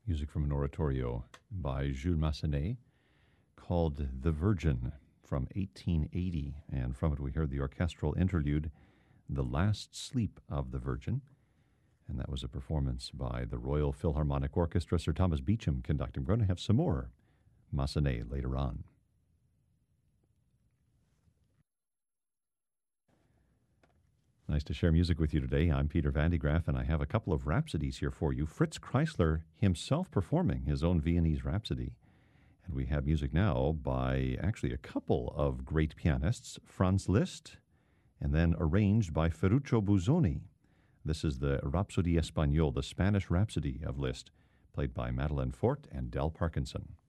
Music from an oratorio by Jules Massenet called The Virgin from 1880. And from it we heard the orchestral interlude, The Last Sleep of the Virgin. And that was a performance by the Royal Philharmonic Orchestra, Sir Thomas Beecham conducting. We're going to have some more Massenet later on. Nice to share music with you today. I'm Peter Van de Graaff, and I have a couple of rhapsodies here for you. Fritz Kreisler himself performing his own Viennese Rhapsody. And we have music now by actually a couple of great pianists, Franz Liszt, and then arranged by Ferruccio Busoni. This is the Rhapsodie Espagnole, the Spanish Rhapsody of Liszt, played by Madeleine Forte and Del Parkinson.